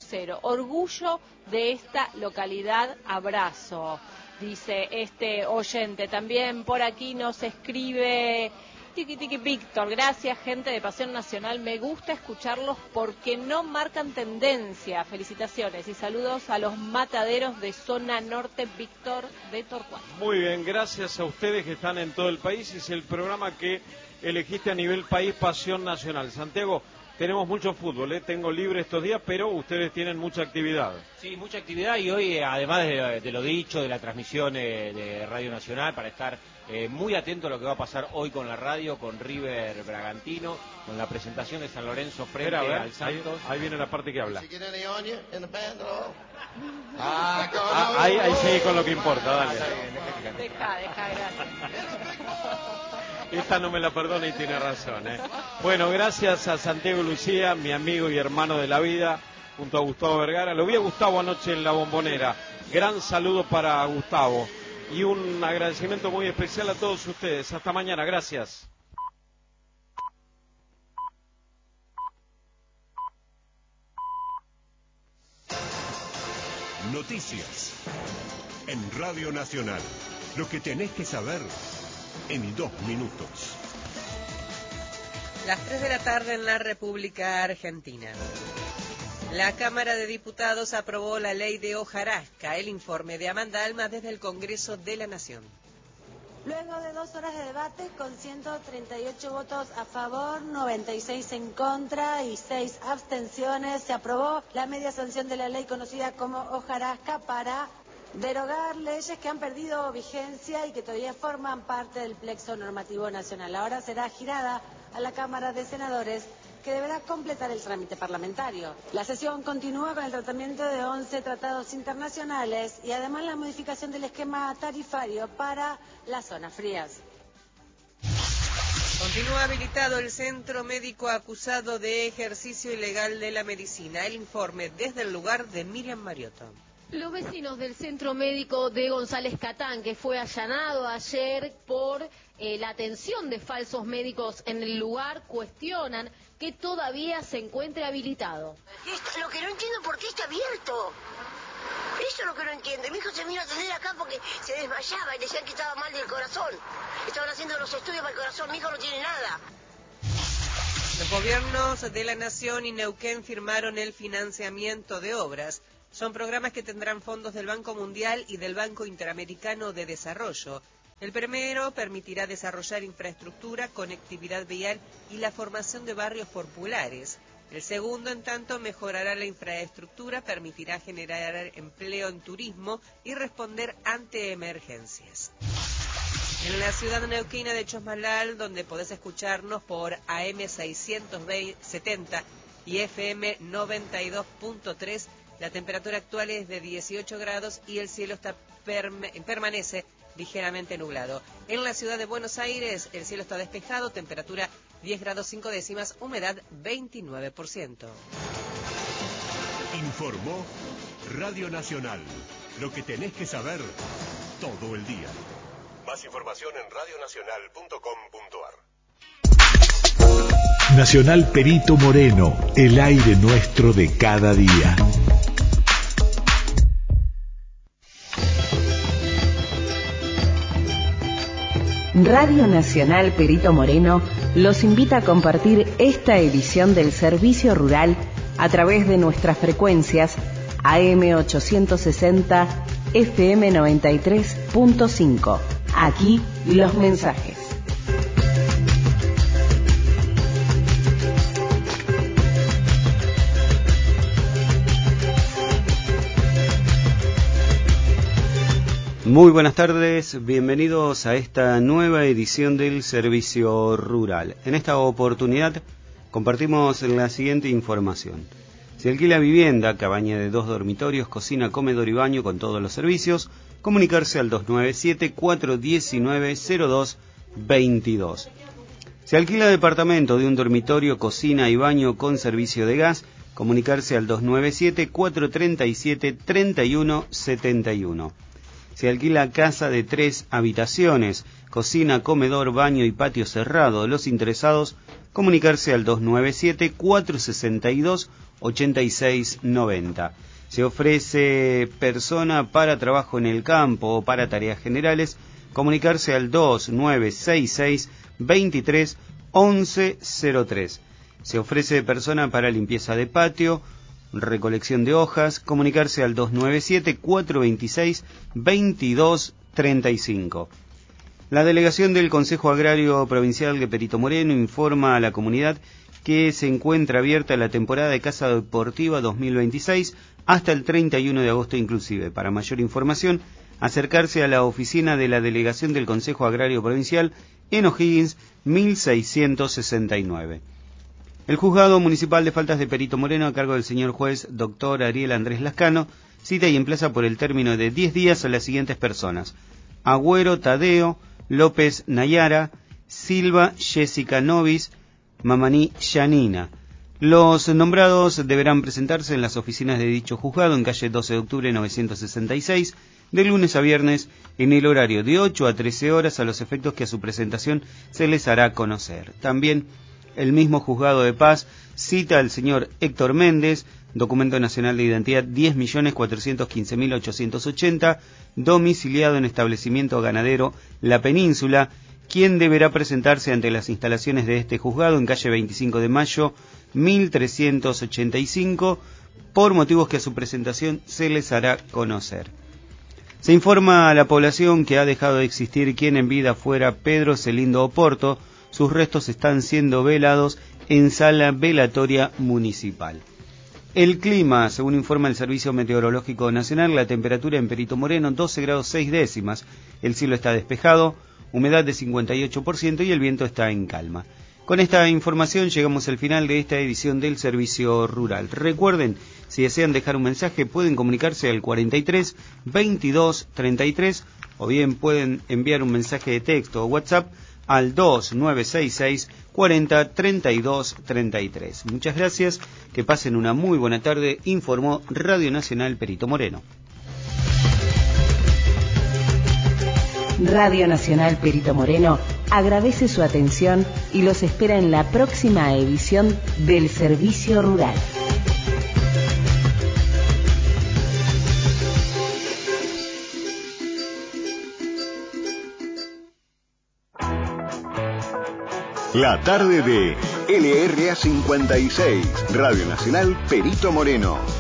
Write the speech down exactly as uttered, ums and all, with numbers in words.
cero. Orgullo de esta localidad, abrazo. Dice este oyente. También por aquí nos escribe Tiki Tiki Víctor. Gracias, gente de Pasión Nacional. Me gusta escucharlos porque no marcan tendencia. Felicitaciones y saludos a los mataderos de zona norte, Víctor de Torcuato. Muy bien, gracias a ustedes que están en todo el país. Es el programa que elegiste a nivel país, Pasión Nacional. Santiago, tenemos mucho fútbol, ¿eh? Tengo libre estos días, pero ustedes tienen mucha actividad. Sí, mucha actividad y hoy, además de, de lo dicho, de la transmisión eh, de Radio Nacional, para estar eh, muy atento a lo que va a pasar hoy con la radio, con River Bragantino, con la presentación de San Lorenzo frente Espera, a ver, al Santos. Ahí, ahí viene la parte que habla. Ah, ah, ahí, ahí sigue con lo que importa, dale. Deja, deja, gracias. Esta no me la perdona y tiene razón, ¿eh? Bueno, gracias a Santiago Lucía, mi amigo y hermano de la vida, junto a Gustavo Vergara. Lo vi a Gustavo anoche en la Bombonera. Gran saludo para Gustavo. Y un agradecimiento muy especial a todos ustedes. Hasta mañana, gracias. Noticias en Radio Nacional. Lo que tenés que saber en dos minutos. Las tres de la tarde en la República Argentina. La Cámara de Diputados aprobó la ley de hojarasca. El informe de Amanda Alma desde el Congreso de la Nación. Luego de dos horas de debate, con ciento treinta y ocho votos a favor, noventa y seis en contra y seis abstenciones, se aprobó la media sanción de la ley conocida como hojarasca para derogar leyes que han perdido vigencia y que todavía forman parte del plexo normativo nacional. Ahora será girada a la Cámara de Senadores, que deberá completar el trámite parlamentario. La sesión continúa con el tratamiento de once tratados internacionales y además la modificación del esquema tarifario para las zonas frías. Continúa habilitado el centro médico acusado de ejercicio ilegal de la medicina. El informe desde el lugar de Miriam Mariotto. Los vecinos del centro médico de González Catán, que fue allanado ayer por eh, la atención de falsos médicos en el lugar, cuestionan que todavía se encuentre habilitado. Esto, lo que no entiendo por qué está abierto. Eso es lo que no entiendo. Mi hijo se vino a atender acá porque se desmayaba y decían que estaba mal del corazón. Estaban haciendo los estudios para el corazón. Mi hijo no tiene nada. Los gobiernos de la Nación y Neuquén firmaron el financiamiento de obras. Son programas que tendrán fondos del Banco Mundial y del Banco Interamericano de Desarrollo. El primero permitirá desarrollar infraestructura, conectividad vial y la formación de barrios populares. El segundo, en tanto, mejorará la infraestructura, permitirá generar empleo en turismo y responder ante emergencias. En la ciudad neuquina de Chosmalal, donde podés escucharnos por A M seiscientos setenta y F M noventa y dos punto tres, la temperatura actual es de dieciocho grados y el cielo está perme- permanece ligeramente nublado. En la ciudad de Buenos Aires, el cielo está despejado, temperatura diez grados cinco décimas, humedad veintinueve por ciento. Informó Radio Nacional. Lo que tenés que saber todo el día. Más información en radio nacional punto com punto ar. Nacional Perito Moreno, el aire nuestro de cada día. Radio Nacional Perito Moreno los invita a compartir esta edición del Servicio Rural a través de nuestras frecuencias A M ochocientos sesenta, F M noventa y tres punto cinco. Aquí los mensajes. Muy buenas tardes, bienvenidos a esta nueva edición del Servicio Rural. En esta oportunidad compartimos la siguiente información. Se alquila vivienda, cabaña de dos dormitorios, cocina, comedor y baño con todos los servicios. Comunicarse al dos nueve siete, cuatro uno nueve, cero dos dos dos. Se alquila departamento de un dormitorio, cocina y baño con servicio de gas. Comunicarse al dos nueve siete, cuatro tres siete, tres uno siete uno. Se alquila casa de tres habitaciones, cocina, comedor, baño y patio cerrado. Los interesados, comunicarse al dos nueve siete, cuatro seis dos, ocho seis nueve cero. Se ofrece persona para trabajo en el campo o para tareas generales, comunicarse al dos nueve seis seis, veintitrés, once cero tres. Se ofrece persona para limpieza de patio, recolección de hojas, comunicarse al dos nueve siete, cuatro veintiséis, veintidós treinta y cinco. La delegación del Consejo Agrario Provincial de Perito Moreno informa a la comunidad que se encuentra abierta la temporada de caza deportiva dos mil veintiséis hasta el treinta y uno de agosto inclusive. Para mayor información, acercarse a la oficina de la delegación del Consejo Agrario Provincial en O'Higgins mil seiscientos sesenta y nueve. El Juzgado Municipal de Faltas de Perito Moreno, a cargo del señor juez doctor Ariel Andrés Lascano, cita y emplaza por el término de diez días a las siguientes personas: Agüero Tadeo, López Nayara, Silva Jessica Novis, Mamaní Yanina. Los nombrados deberán presentarse en las oficinas de dicho juzgado en calle doce de octubre novecientos sesenta y seis, de lunes a viernes, en el horario de ocho a trece horas, a los efectos que a su presentación se les hará conocer. También el mismo juzgado de paz cita al señor Héctor Méndez, documento nacional de identidad diez millones cuatrocientos quince mil ochocientos ochenta, domiciliado en establecimiento ganadero La Península, quien deberá presentarse ante las instalaciones de este juzgado en calle veinticinco de mayo, mil trescientos ochenta y cinco, por motivos que a su presentación se les hará conocer. Se informa a la población que ha dejado de existir quien en vida fuera Pedro Celindo Oporto. Sus restos están siendo velados en sala velatoria municipal. El clima, según informa el Servicio Meteorológico Nacional, la temperatura en Perito Moreno doce grados seis décimas, el cielo está despejado, humedad de cincuenta y ocho por ciento y el viento está en calma. Con esta información llegamos al final de esta edición del Servicio Rural. Recuerden, si desean dejar un mensaje pueden comunicarse al cuarenta y tres, veintidós, treinta y tres o bien pueden enviar un mensaje de texto o WhatsApp al dos nueve seis seis, cuarenta, treinta y dos, treinta y tres. Muchas gracias, que pasen una muy buena tarde, informó Radio Nacional Perito Moreno. Radio Nacional Perito Moreno agradece su atención y los espera en la próxima edición del Servicio Rural. La tarde de L R A cincuenta y seis, Radio Nacional Perito Moreno.